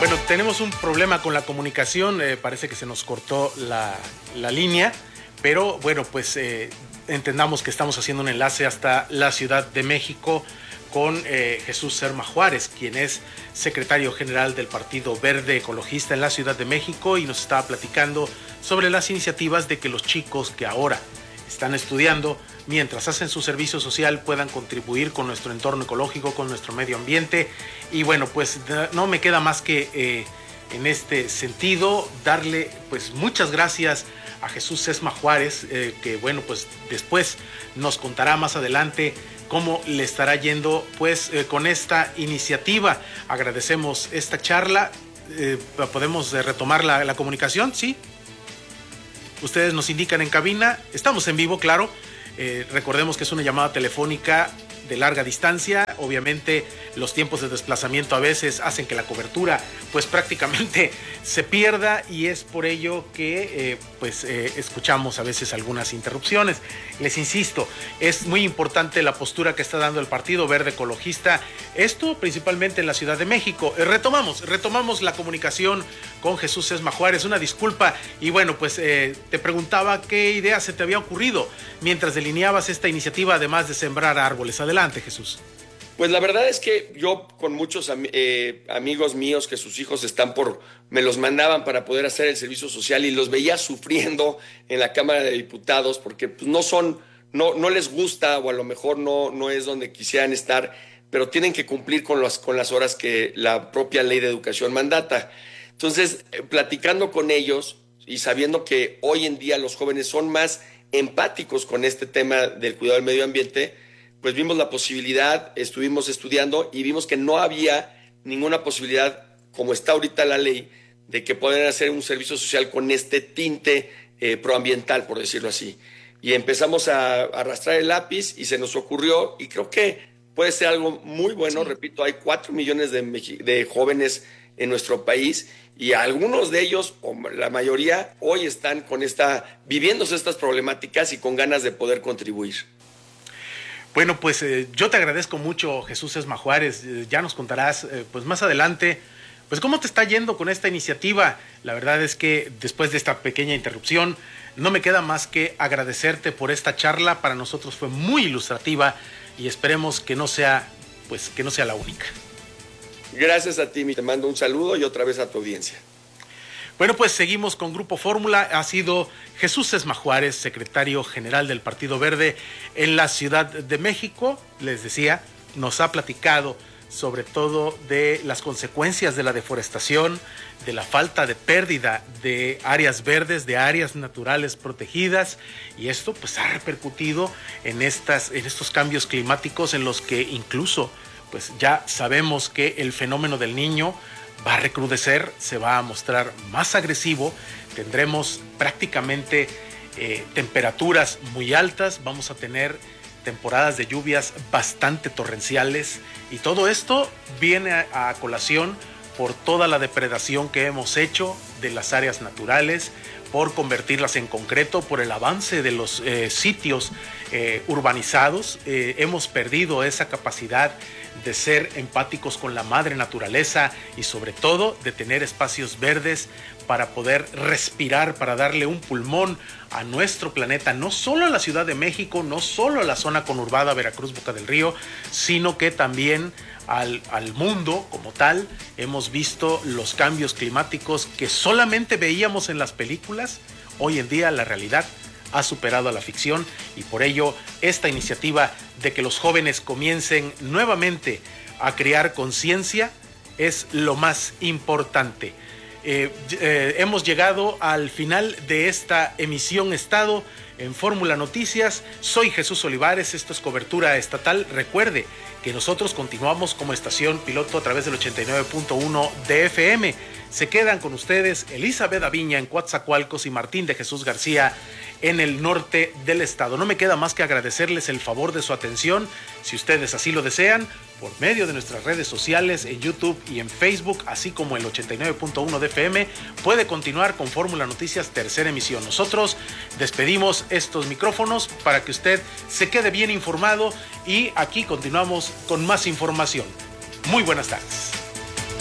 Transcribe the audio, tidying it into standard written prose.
Bueno, tenemos un problema con la comunicación, parece que se nos cortó la línea, pero bueno, pues entendamos que estamos haciendo un enlace hasta la Ciudad de México con Jesús Serma Juárez, quien es secretario general del Partido Verde Ecologista en la Ciudad de México, y nos estaba platicando sobre las iniciativas de que los chicos que ahora están estudiando, mientras hacen su servicio social, puedan contribuir con nuestro entorno ecológico, con nuestro medio ambiente. Y bueno, pues no me queda más que en este sentido darle pues muchas gracias a Jesús Serma Juárez, que bueno, pues después nos contará más adelante cómo le estará yendo pues con esta iniciativa. Agradecemos esta charla. ¿Podemos retomar la comunicación? ¿Sí? Ustedes nos indican en cabina. Estamos en vivo, claro. Recordemos que es una llamada telefónica de larga distancia. Obviamente los tiempos de desplazamiento a veces hacen que la cobertura pues prácticamente se pierda, y es por ello que escuchamos a veces algunas interrupciones. Les insisto, es muy importante la postura que está dando el Partido Verde Ecologista, esto principalmente en la Ciudad de México. Retomamos la comunicación con Jesús Serma Juárez. Una disculpa, y bueno, pues te preguntaba qué idea se te había ocurrido mientras delineabas esta iniciativa, además de sembrar árboles. Adelante, Jesús. Pues la verdad es que yo con muchos amigos míos que sus hijos me los mandaban para poder hacer el servicio social, y los veía sufriendo en la Cámara de Diputados porque pues, no les gusta, o a lo mejor no es donde quisieran estar, pero tienen que cumplir con las horas que la propia ley de educación mandata. Entonces, platicando con ellos y sabiendo que hoy en día los jóvenes son más empáticos con este tema del cuidado del medio ambiente, pues vimos la posibilidad, estuvimos estudiando y vimos que no había ninguna posibilidad, como está ahorita la ley, de que puedan hacer un servicio social con este tinte proambiental, por decirlo así. Y empezamos a arrastrar el lápiz y se nos ocurrió, y creo que puede ser algo muy bueno. Sí. Repito, hay 4 millones de jóvenes en nuestro país, y algunos de ellos, o la mayoría, hoy están viviéndose estas problemáticas y con ganas de poder contribuir. Bueno, pues yo te agradezco mucho, Jesús Serma Juárez. Ya nos contarás pues más adelante pues cómo te está yendo con esta iniciativa. La verdad es que después de esta pequeña interrupción no me queda más que agradecerte por esta charla. Para nosotros fue muy ilustrativa, y esperemos que no sea la única. Gracias a ti, te mando un saludo, y otra vez a tu audiencia. Bueno, pues seguimos con Grupo Fórmula. Ha sido Jesús Serma Juárez, secretario general del Partido Verde en la Ciudad de México. Les decía, nos ha platicado sobre todo de las consecuencias de la deforestación, de la falta de pérdida de áreas verdes, de áreas naturales protegidas, y esto pues ha repercutido en estos cambios climáticos, en los que incluso pues ya sabemos que el fenómeno del Niño va a recrudecer, se va a mostrar más agresivo. Tendremos prácticamente temperaturas muy altas, vamos a tener temporadas de lluvias bastante torrenciales, y todo esto viene a colación por toda la depredación que hemos hecho de las áreas naturales, por convertirlas en concreto, por el avance de los sitios urbanizados. Hemos perdido esa capacidad de ser empáticos con la madre naturaleza, y sobre todo de tener espacios verdes para poder respirar, para darle un pulmón a nuestro planeta, no solo a la Ciudad de México, no solo a la zona conurbada Veracruz, Boca del Río, sino que también al mundo como tal. Hemos visto los cambios climáticos que solamente veíamos en las películas. Hoy en día la realidad ha superado a la ficción, y por ello esta iniciativa de que los jóvenes comiencen nuevamente a crear conciencia es lo más importante. Hemos llegado al final de esta emisión Estado en Fórmula Noticias. Soy Jesús Olivares, esto es Cobertura Estatal. Recuerde que nosotros continuamos como estación piloto a través del 89.1 de FM. Se quedan con ustedes Elizabeth Aviña en Coatzacoalcos y Martín de Jesús García en el norte del estado. No me queda más que agradecerles el favor de su atención. Si ustedes así lo desean, por medio de nuestras redes sociales en YouTube y en Facebook, así como el 89.1 de FM, puede continuar con Fórmula Noticias tercera emisión. Nosotros despedimos estos micrófonos para que usted se quede bien informado, y aquí continuamos con más información. Muy buenas tardes.